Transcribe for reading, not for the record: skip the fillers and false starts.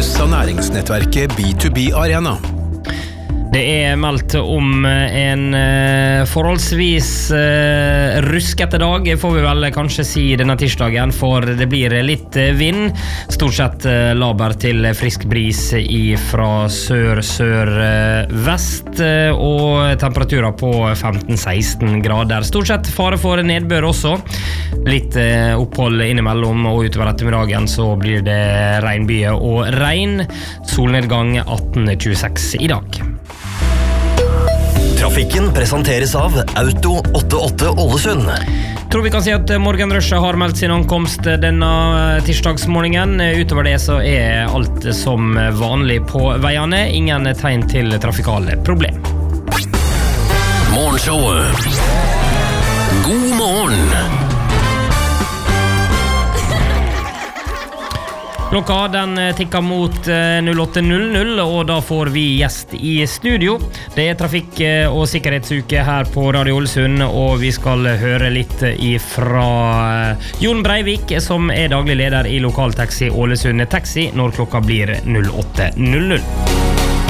av næringsnettverket B2B Arena. Det meldt om en forholdsvis ruskete dag, får vi vel kanskje si denne tirsdagen, for det blir litt vind, stort sett laber til frisk bris fra sør-sør-vest, og temperaturer på 15-16 grader. Stort sett fare for nedbør også, litt opphold innimellom, og utover ettermiddagen så blir det regnbyer og regn, solnedgang 18-26 i dag. Trafikken presenteres av Auto 88 Ålesund. Tror vi kan si at morgenrushet har meldt sin ankomst denne tirsdagsmorgenen. Utover det så alt som vanlig på veiene. Ingen tegn til trafikale problem. Morgenshowet. God morgen. Klokka den tikker mot 08.00, og da får vi gjest i studio. Det trafikk- og sikkerhetsuke her på Radio Ålesund, og vi skal høre litt fra Jon Breivik, som daglig leder i lokaltaxi Ålesund Taxi, når klokka blir 08.00.